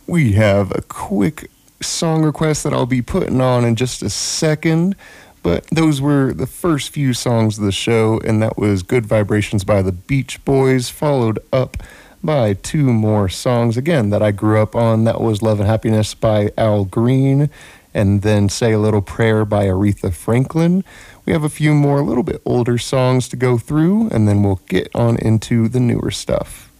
We have a quick song request that I'll be putting on in just a second. But those were the first few songs of the show, and that was Good Vibrations by the Beach Boys, followed up by two more songs, again, that I grew up on. That was Love and Happiness by Al Green, and then Say a Little Prayer by Aretha Franklin. We have a few more, a little bit older songs to go through, and then we'll get on into the newer stuff.